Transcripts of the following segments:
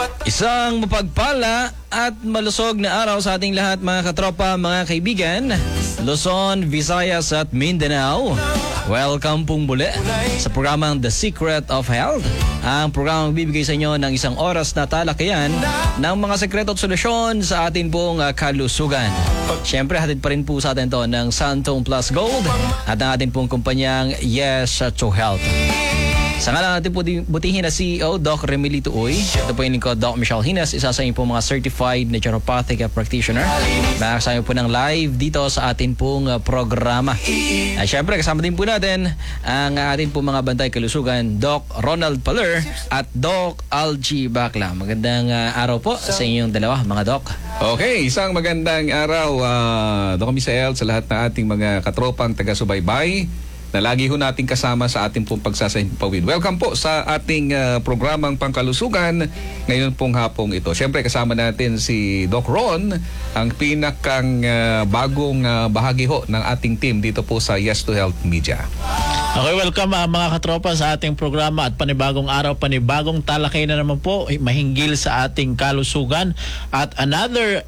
Isang mapagpala at malusog na araw sa ating lahat mga katropa, mga kaibigan, Luzon, Visayas at Mindanao. Welcome pong muli sa programang The Secret of Health. Ang programang bibigay sa inyo ng isang oras na talakayan ng mga sekreto at solusyon sa ating pong kalusugan. Siyempre, hatid pa rin po sa atin to ng Santone Plus Gold at ang ating pong kumpanyang Yes to Health. Sa ngalan natin po butihin na CEO, Doc Remilito Uy. Ito po yung lingkod, Doc Michelle Hinas, isa sa inyo po mga certified naturopathic practitioner. Makakasama po ng live dito sa atin pong programa. Siyempre, kasama din po natin ang atin po mga bantay kalusugan, Doc Ronald Paler at Doc Algie Bacla. Magandang araw po sa inyong dalawa, mga Doc. Okay, isang magandang araw, Doc Misael, sa lahat ng ating mga katropang taga-subaybay na lagi ho natin kasama sa ating pong pagsasahimpawid. Welcome po sa ating programang pangkalusugan ngayon pong hapong ito. Siyempre kasama natin si Doc Ron, ang pinakang bagong bahagi ho ng ating team dito po sa Yes to Health Media. Okay, welcome mga katropa sa ating programa at panibagong araw, panibagong talakay na naman po mahinggil sa ating kalusugan at another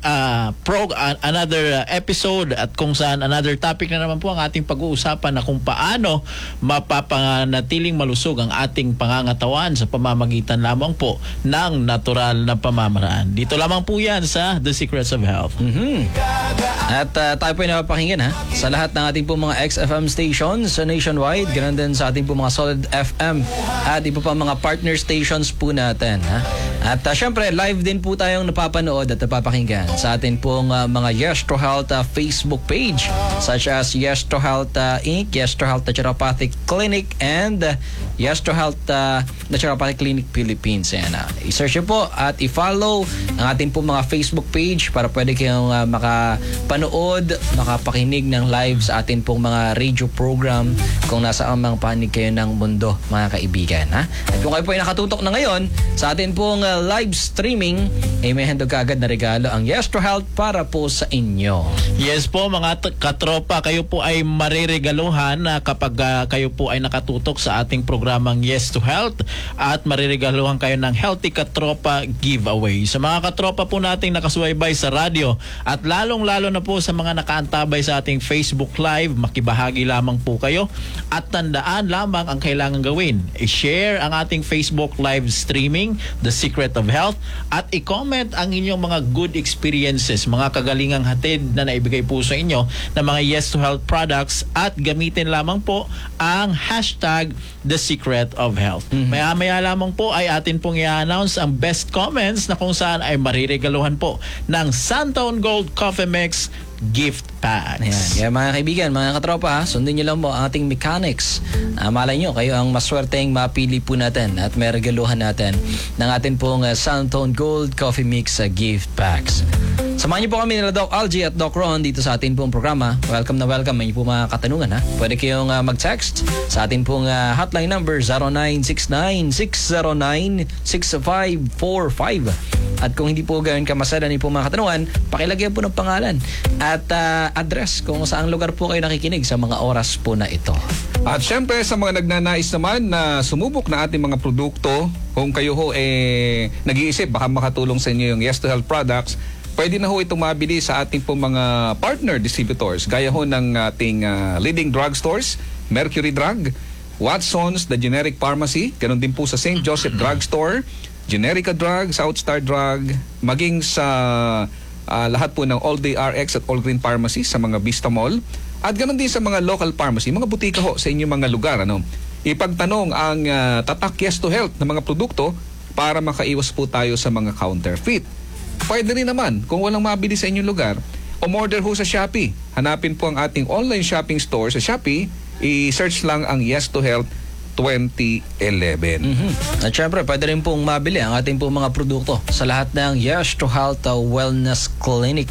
episode at kung saan another topic na naman po ang ating pag-uusapan na kung paano mapapanatiling malusog ang ating pangangatawan sa pamamagitan lamang po ng natural na pamamaraan. Dito lamang po yan sa The Secrets of Health. At tayo po ay napapakinggan sa lahat ng ating po mga XFM stations sa nationwide. Ganun din sa ating po mga Solid FM at iba pa mga partner stations po natin. At syempre, live din po tayong napapanood at napapakinggan sa ating pong mga Yes to Health Facebook page such as Yes to Health Inc., Yes to Health Naturopathic Clinic, and Yes to Health Naturopathic Clinic Philippines. I-search po at i-follow ang ating po mga Facebook page para pwede kayong makapanood, makapakinig ng live sa ating pong mga radio program kung nasa amang panig kayo ng mundo, mga kaibigan. At kung kayo po ay nakatutok na ngayon sa atin pong live streaming, may handog kaagad na regalo ang Yes to Health para po sa inyo. Yes po mga katropa, kayo po ay mariregaluhan kapag kayo po ay nakatutok sa ating programang Yes to Health at mariregaluhan kayo ng Healthy Katropa giveaway. Sa mga katropa po nating nakasubaybay sa radyo at lalong-lalo na po sa mga nakaantabay sa ating Facebook Live, makibahagi lamang po kayo at tandaan lamang ang kailangan gawin. I-share ang ating Facebook live streaming, The Secret of Health, at i-comment ang inyong mga good experiences, mga kagalingang hatid na naibigay po sa inyo ng mga Yes to Health products at gamitin lamang po ang hashtag The Secret of Health. Maya-maya lamang po ay atin pong i-announce ang best comments na kung saan ay mariregaluhan po ng Santone Gold Coffee Mix gift packs. Yan mga kaibigan, mga katropa, sundin nyo lang po ang ating mechanics. Malay nyo, kayo ang maswerteng mapili po natin at may regaluhan natin ng ating pong Santone Gold Coffee Mix gift packs. Samahan niyo po kami nila Doc Algie at Doc Ron dito sa ating pong programa. Welcome na welcome. May po mga katanungan. Pwede kayong mag-text sa ating pong hotline number 0969-609-6545. At kung hindi po gawin kamasalan niyo po mga katanungan, pakilagyan po ng pangalan at address kung saang lugar po kayo nakikinig sa mga oras po na ito. At syempre sa mga nagnanais naman na sumubok na ating mga produkto, kung kayo ho nag-iisip baka makatulong sa inyo yung Yes to Health products, pwede na ho itong mabili sa ating pong mga partner distributors gaya ho ng ating leading drugstores, Mercury Drug, Watson's, The Generic Pharmacy, ganun din po sa St. Joseph Drugstore, Generica Drug, Southstar Drug, maging sa lahat po ng All Day RX at All Green Pharmacy sa mga Vista Mall, at ganun din sa mga local pharmacy, mga butika ho sa inyong mga lugar. Ipagtanong ang tatak Yes to Health na mga produkto para makaiwas po tayo sa mga counterfeit. Pwede rin naman, kung walang mabili sa inyong lugar, umorder ho sa Shopee. Hanapin po ang ating online shopping store sa Shopee. I-search lang ang Yes to Health 2011. At syempre, pwede rin pong mabili ang ating pong mga produkto sa lahat ng Yes to Health Wellness Clinic